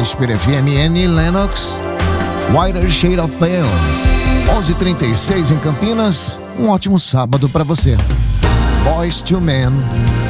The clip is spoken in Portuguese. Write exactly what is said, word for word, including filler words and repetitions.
Inspira F M, Annie Lennox, Whiter Shade of Pale. onze e trinta e seis em Campinas. Um ótimo sábado para você. Boyz two Men,